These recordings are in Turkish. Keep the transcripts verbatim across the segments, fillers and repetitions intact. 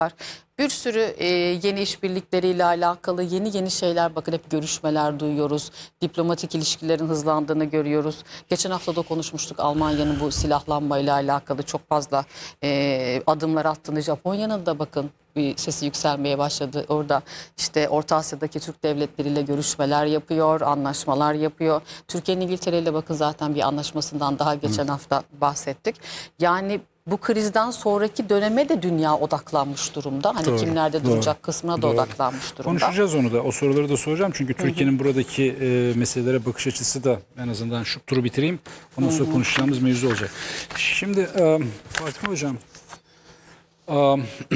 Bir sürü e, yeni işbirlikleriyle alakalı yeni yeni şeyler, bakın hep görüşmeler duyuyoruz. Diplomatik ilişkilerin hızlandığını görüyoruz. Geçen hafta da konuşmuştuk, Almanya'nın bu silahlanmayla alakalı çok fazla e, adımlar attığını. Japonya'nın da bakın bir sesi yükselmeye başladı. Orada işte Orta Asya'daki Türk devletleriyle görüşmeler yapıyor, anlaşmalar yapıyor. Türkiye'nin İngiltere ile bakın zaten bir anlaşmasından daha geçen Hı. hafta bahsettik. Yani bu krizden sonraki döneme de dünya odaklanmış durumda. Hani doğru, kimlerde duracak doğru, kısmına da doğru. odaklanmış durumda. Konuşacağız onu da. O soruları da soracağım. Çünkü Türkiye'nin buradaki e, meselelere bakış açısı da, en azından şu turu bitireyim. Ondan sonra Hı-hı. konuşacağımız mevzu olacak. Şimdi e, Fatma Hocam, e,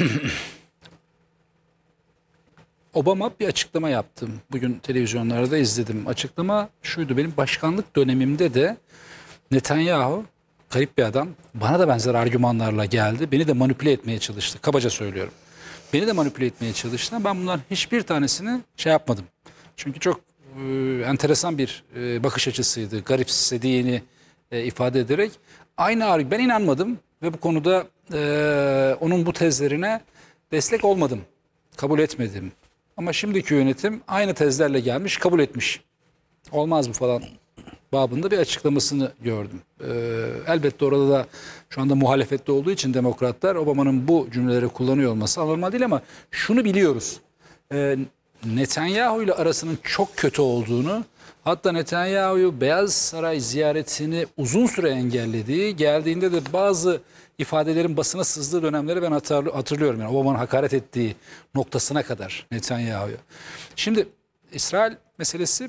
Obama bir açıklama yaptı. Bugün televizyonlarda izledim. Açıklama şuydu: benim başkanlık dönemimde de Netanyahu, garip bir adam, bana da benzer argümanlarla geldi. Beni de manipüle etmeye çalıştı. Kabaca söylüyorum. Beni de manipüle etmeye çalıştı. Ben bunların hiçbir tanesini şey yapmadım. Çünkü çok e, enteresan bir e, bakış açısıydı. Garipsediğini e, ifade ederek. Aynı argü, ben inanmadım ve bu konuda e, onun bu tezlerine destek olmadım. Kabul etmedim. Ama şimdiki yönetim aynı tezlerle gelmiş, kabul etmiş. Olmaz mı falan babında bir açıklamasını gördüm. Ee, elbette orada da şu anda muhalefette olduğu için demokratlar Obama'nın bu cümleleri kullanıyor olması anormal değil, ama şunu biliyoruz. Ee, Netanyahu ile arasının çok kötü olduğunu, hatta Netanyahu'yu Beyaz Saray ziyaretini uzun süre engellediği, geldiğinde de bazı ifadelerin basına sızdığı dönemleri ben hatırlıyorum. Yani Obama'nın hakaret ettiği noktasına kadar Netanyahu'ya. Şimdi İsrail meselesi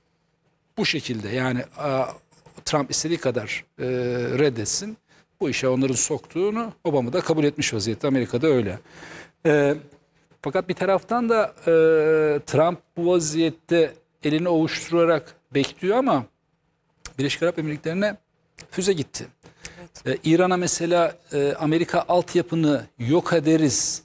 bu şekilde, yani Trump istediği kadar e, reddetsin, bu işe onların soktuğunu Obama da kabul etmiş vaziyette. Amerika'da öyle. E, fakat bir taraftan da e, Trump bu vaziyette elini ovuşturarak bekliyor, ama Birleşik Arap Emirlikleri'ne füze gitti. Evet. E, İran'a mesela e, Amerika altyapını yok ederiz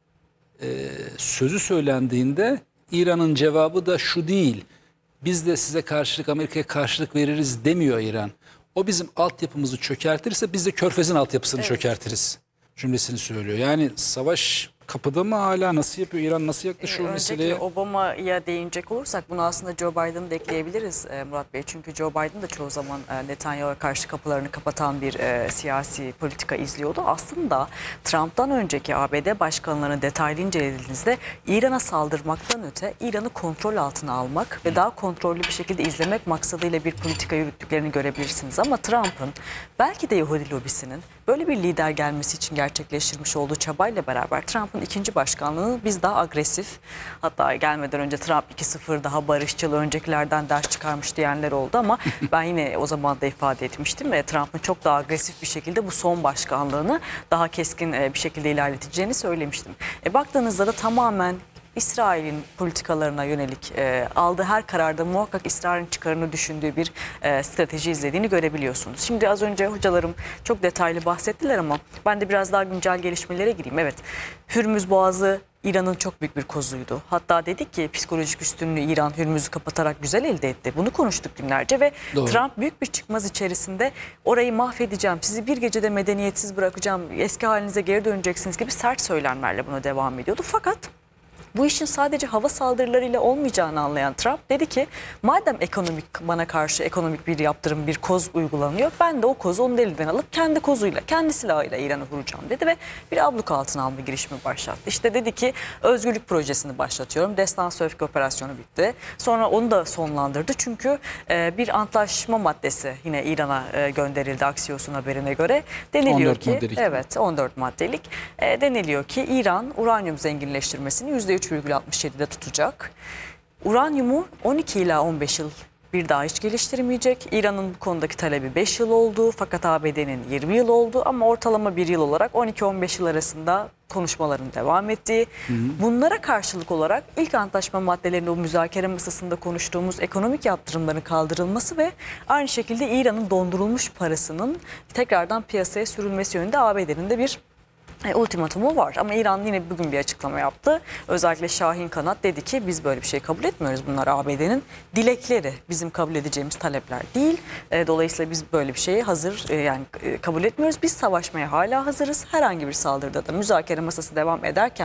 e, sözü söylendiğinde İran'ın cevabı da şu değil: biz de size karşılık, Amerika'ya karşılık veririz demiyor İran. O bizim altyapımızı çökertirse biz de Körfez'in altyapısını evet. çökertiriz cümlesini söylüyor. Yani savaş kapıda mı hala, nasıl yapıyor İran, nasıl yaklaşıyor ee, meseleye? Obama'ya değinecek olursak bunu aslında Joe Biden'ı da ekleyebiliriz e, Murat Bey. Çünkü Joe Biden da çoğu zaman e, Netanyahu'ya karşı kapılarını kapatan bir e, siyasi politika izliyordu. Aslında Trump'tan önceki A B D başkanlarını detaylı incelediğinizde İran'a saldırmaktan öte İran'ı kontrol altına almak ve daha kontrollü bir şekilde izlemek maksadıyla bir politika yürüttüklerini görebilirsiniz. Ama Trump'ın, belki de Yahudi lobisinin böyle bir lider gelmesi için gerçekleştirmiş olduğu çabayla beraber Trump'ın ikinci başkanlığını biz daha agresif, hatta gelmeden önce Trump iki sıfır daha barışçıl, öncekilerden ders çıkarmış diyenler oldu, ama ben yine o zaman da ifade etmiştim ve Trump'ın çok daha agresif bir şekilde bu son başkanlığını daha keskin bir şekilde ilerleteceğini söylemiştim. E, baktığınızda da tamamen İsrail'in politikalarına yönelik e, aldığı her kararda muhakkak İsrail'in çıkarını düşündüğü bir e, strateji izlediğini görebiliyorsunuz. Şimdi az önce hocalarım çok detaylı bahsettiler, ama ben de biraz daha güncel gelişmelere gireyim. Evet, Hürmüz Boğazı İran'ın çok büyük bir kozuydu. Hatta dedik ki psikolojik üstünlüğü İran Hürmüz'ü kapatarak güzel elde etti. Bunu konuştuk günlerce ve Doğru. Trump büyük bir çıkmaz içerisinde orayı mahvedeceğim, sizi bir gecede medeniyetsiz bırakacağım, eski halinize geri döneceksiniz gibi sert söylemlerle buna devam ediyordu. Fakat bu işin sadece hava saldırılarıyla olmayacağını anlayan Trump dedi ki, madem ekonomik, bana karşı ekonomik bir yaptırım, bir koz uygulanıyor, ben de o kozu onun elinden alıp kendi kozuyla, kendi silahıyla İran'ı vuracağım dedi ve bir abluk altına alma girişimi başlattı. İşte dedi ki özgürlük projesini başlatıyorum. Destansı Öfke operasyonu bitti. Sonra onu da sonlandırdı, çünkü bir antlaşma maddesi yine İran'a gönderildi Axios'un haberine göre. Deniliyor ki maddelik. Evet, on dört maddelik. Deniliyor ki İran uranyum zenginleştirmesini yüzde üç virgül altmış yedi'de tutacak. Uranyumu on iki ila on beş yıl bir daha hiç geliştirmeyecek. İran'ın bu konudaki talebi beş yıl oldu, fakat A B D'nin yirmi yıl oldu, ama ortalama bir yıl olarak on iki on beş yıl arasında konuşmaların devam ettiği. Hı hı. Bunlara karşılık olarak ilk antlaşma maddelerinde o müzakere masasında konuştuğumuz ekonomik yaptırımların kaldırılması ve aynı şekilde İran'ın dondurulmuş parasının tekrardan piyasaya sürülmesi yönünde A B D'nin de bir E, ultimatumu var, ama İran yine bugün bir açıklama yaptı. Özellikle Şahin Kanat dedi ki biz böyle bir şey kabul etmiyoruz. Bunlar A B D'nin dilekleri, bizim kabul edeceğimiz talepler değil. E, dolayısıyla biz böyle bir şeyi hazır e, yani e, kabul etmiyoruz. Biz savaşmaya hala hazırız. Herhangi bir saldırıda da müzakere masası devam ederken